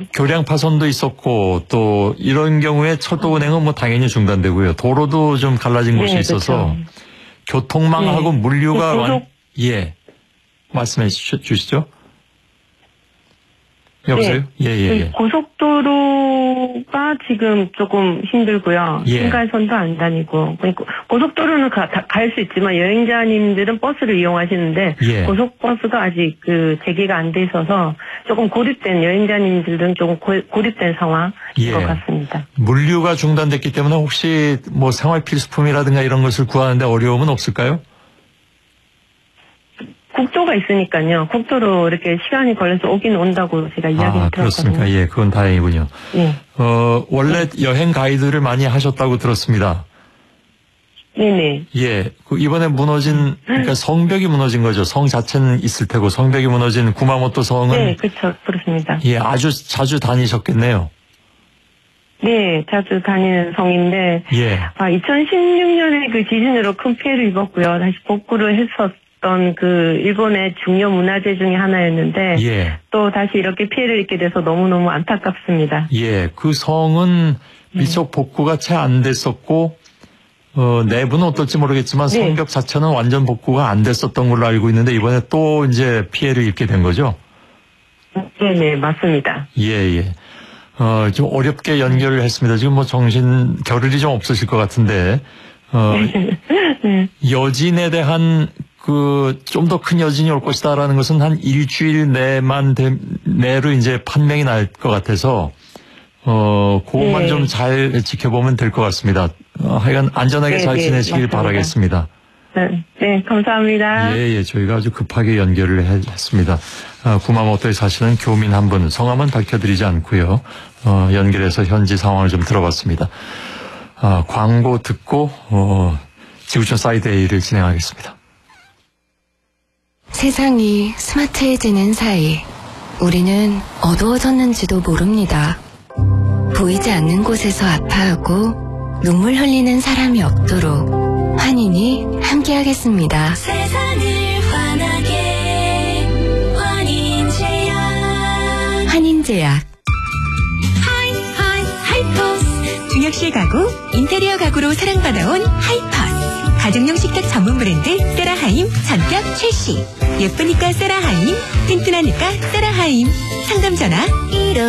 교량 파손도 있었고 또 이런 경우에 철도 운행은 뭐 당연히 중단되고요. 도로도 좀 갈라진 곳이 있어서 그렇죠. 교통망하고 물류가 고속... 말씀해 주시죠. 여보세요? 예. 고속도로가 지금 조금 힘들고요. 신간선도 안 다니고. 고속도로는 갈 수 있지만 여행자님들은 버스를 이용하시는데 고속버스가 아직 재개가 안 돼 있어서 조금 고립된 여행자님들은 조금 고립된 상황인 것 같습니다. 물류가 중단됐기 때문에 혹시 뭐 생활 필수품이라든가 이런 것을 구하는데 어려움은 없을까요? 국도가 있으니까요. 국도로 이렇게 시간이 걸려서 오긴 온다고 제가 이야기를 들었거든요. 그렇습니까? 예, 그건 다행이군요. 원래 여행 가이드를 많이 하셨다고 들었습니다. 네네. 예, 이번에 무너진, 그러니까 성벽이 무너진 거죠. 성 자체는 있을 테고 성벽이 무너진 구마모토 성은. 네, 그렇죠. 그렇습니다. 예, 아주 자주 다니셨겠네요. 네, 자주 다니는 성인데. 2016년에 그 지진으로 큰 피해를 입었고요. 다시 복구를 했었던 일본의 중요 문화재 중에 하나였는데. 또 다시 이렇게 피해를 입게 돼서 너무너무 안타깝습니다. 예, 그 성은 미처 복구가 채 안 됐었고, 내부는 어떨지 모르겠지만 성벽 자체는 완전 복구가 안 됐었던 걸로 알고 있는데 이번에 또 이제 피해를 입게 된 거죠? 네네, 맞습니다. 예. 좀 어렵게 연결을 했습니다. 지금 뭐 정신 겨를이 좀 없으실 것 같은데, 여진에 대한 좀 더 큰 여진이 올 것이다라는 것은 한 일주일 내로 이제 판명이 날 것 같아서, 그것만 좀 잘 지켜보면 될 것 같습니다. 하여간 안전하게 잘 지내시길 바라겠습니다. 네, 감사합니다. 예, 저희가 아주 급하게 연결을 했습니다. 구마모토에 사시는 교민 한 분, 성함은 밝혀드리지 않고요. 연결해서 현지 상황을 좀 들어봤습니다. 광고 듣고, 지구촌 사이데이를 진행하겠습니다. 세상이 스마트해지는 사이 우리는 어두워졌는지도 모릅니다. 보이지 않는 곳에서 아파하고 눈물 흘리는 사람이 없도록 환인이 함께하겠습니다. 세상을 환하게 환인제약. 환인제약. 하이퍼스. 중역실 가구, 인테리어 가구로 사랑받아온 하이퍼스. 가정용 식탁 전문 브랜드 세라하임 전격 출시. 예쁘니까 세라하임, 튼튼하니까 세라하임. 상담 전화 15